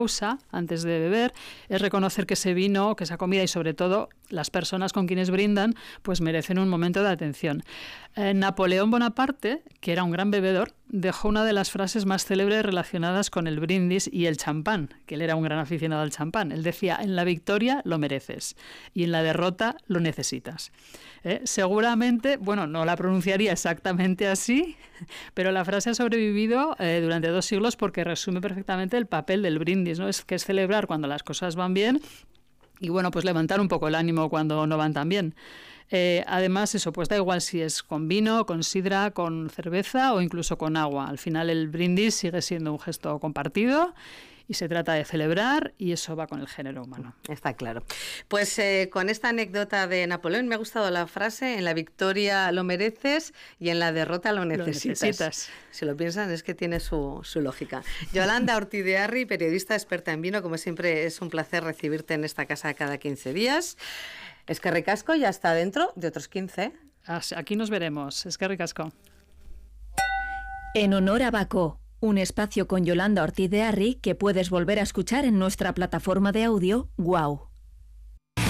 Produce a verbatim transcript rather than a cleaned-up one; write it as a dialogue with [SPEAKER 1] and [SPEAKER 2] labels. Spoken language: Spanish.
[SPEAKER 1] pausa antes de beber, es reconocer que ese vino, que esa comida y sobre todo las personas con quienes brindan, pues merecen un momento de atención. Eh, Napoleón Bonaparte, que era un gran bebedor, dejó una de las frases más célebres relacionadas con el brindis y el champán, que él era un gran aficionado al champán. Él decía, en la victoria lo mereces y en la derrota lo necesitas. Eh, seguramente, bueno, no la pronunciaría exactamente así, pero la frase ha sobrevivido eh, durante dos siglos porque resume perfectamente el papel del brindis, ¿no? Es que es celebrar cuando las cosas van bien y, bueno, pues levantar un poco el ánimo cuando no van tan bien. Eh, además, eso, pues da igual si es con vino, con sidra, con cerveza o incluso con agua. Al final el brindis sigue siendo un gesto compartido y se trata de celebrar y eso va con el género humano.
[SPEAKER 2] Está claro. Pues eh, con esta anécdota de Napoleón me ha gustado la frase, en la victoria lo mereces y en la derrota lo necesitas. Lo necesitas. Si lo piensan es que tiene su, su lógica. Yolanda Ortiz de Arri, periodista experta en vino, como siempre es un placer recibirte en esta casa cada quince días. Eskerrik asko ya está dentro de otros quince.
[SPEAKER 1] Aquí nos veremos. Eskerrik asko.
[SPEAKER 3] En honor a Bacó, un espacio con Yolanda Ortiz de Arri que puedes volver a escuchar en nuestra plataforma de audio Wow.